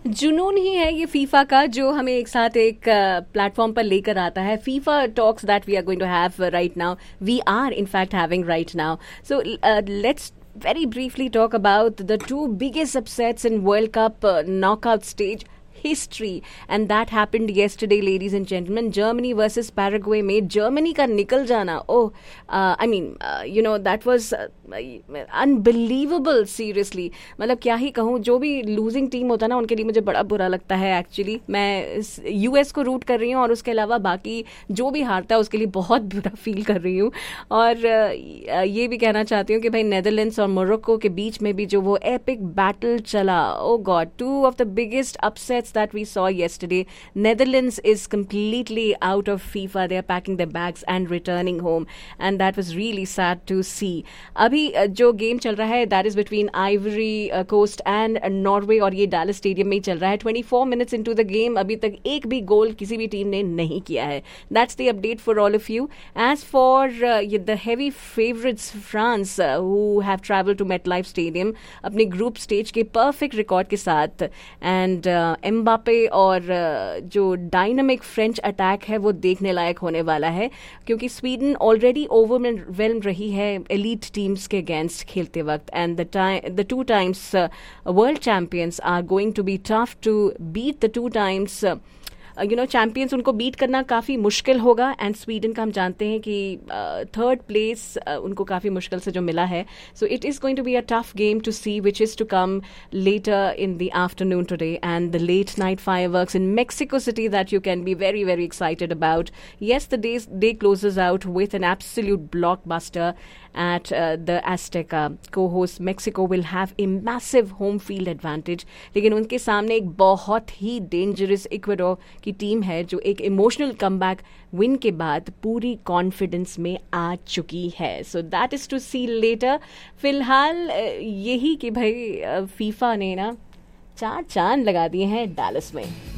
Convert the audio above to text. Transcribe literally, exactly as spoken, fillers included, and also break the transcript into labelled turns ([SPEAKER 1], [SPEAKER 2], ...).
[SPEAKER 1] जुनून ही है ये फीफा का, जो हमें एक साथ एक प्लेटफॉर्म uh, पर लेकर आता है. FIFA talks that we are going to have right now, we are in fact having right now. So uh, let's very briefly talk about the two biggest upsets in World Cup uh, knockout stage history, and that happened yesterday, ladies and gentlemen. Germany versus Paraguay में Germany का निकल जाना, oh uh, I mean uh, you know that was uh, unbelievable seriously. मतलब क्या ही कहूँ, जो भी losing team होता है ना उनके लिए मुझे बड़ा बुरा लगता है actually. मैं यूएस को रूट कर रही हूँ और उसके अलावा बाकी जो भी हारता है उसके लिए बहुत बुरा फील कर रही हूँ. और uh, ये भी कहना चाहती हूँ कि भाई नेदरलैंड्स और मोरक्को के बीच में भी जो वो एपिक बैटल चला, oh god, two of the biggest upsets that we saw yesterday. Netherlands is completely out of FIFA. They are packing their bags and returning home, and that was really sad to see. अभी जो game चल रहा है that is between Ivory Coast and Norway, और ये Dallas Stadium में ही चल रहा है. twenty-four minutes into the game, अभी तक एक भी गोल किसी भी टीम ने नहीं किया है. That's the update for all of you. As for uh, the heavy favorites France uh, who have traveled to MetLife Stadium अपने ग्रुप स्टेज के परफेक्ट रिकॉर्ड के साथ, एंड एम्बापे और जो डायनामिक फ्रेंच अटैक है वो देखने लायक होने वाला है, क्योंकि स्वीडन ऑलरेडी ओवरवेल्म रही है एलीट टीम्स के अगेंस्ट खेलते वक्त, and the time the two times world champions are going to be tough to beat the two times you know champions. उनको बीट करना काफ़ी मुश्किल होगा, एंड स्वीडन का हम जानते हैं कि थर्ड uh, प्लेस uh, उनको काफ़ी मुश्किल से जो मिला है. So it is going to be a tough game to C which is to come later in the afternoon today, and the late night fireworks in Mexico city that you can be very very excited about. Yes, the day day closes out with an absolute blockbuster at uh, the Azteca. Co-host Mexico will have a massive home field advantage, लेकिन उनके सामने एक बहुत ही dangerous Ecuador की team है जो एक emotional comeback win के बाद पूरी कॉन्फिडेंस में आ चुकी है. So that is to C letter. फिलहाल यही कि भाई फीफा ने ना चार चांद लगा दिए हैं डैलस में.